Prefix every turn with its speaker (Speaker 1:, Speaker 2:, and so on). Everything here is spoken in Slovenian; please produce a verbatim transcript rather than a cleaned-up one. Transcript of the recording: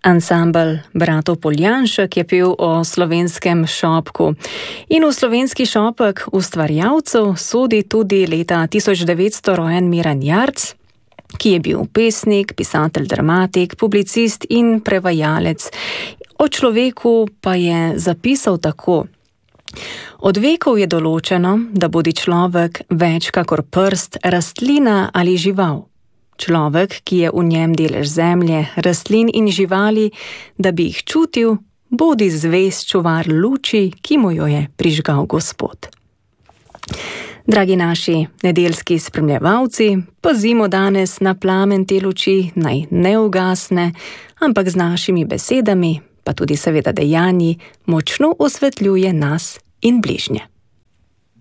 Speaker 1: Ansambel bratov Poljanšek je pel o slovenskem šopku. In v slovenski šopek ustvarjalcev sodi tudi leta tisoč devetsto rojen Miran Jarc, ki je bil pesnik, pisatelj, dramatik, publicist in prevajalec. O človeku pa je zapisal tako: od vekov je določeno, da bodi človek več kakor prst, rastlina ali žival. Človek, ki je v njem delež zemlje, rastlin in živali, da bi jih čutil, bodi zvest čuvar luči, ki mu jo je prižgal Gospod. Dragi naši nedeljski spremljevalci, pazimo danes na plamen te luči, naj ne ugasne, ampak z našimi besedami, pa tudi seveda dejanji, močno osvetljuje nas in bližnje.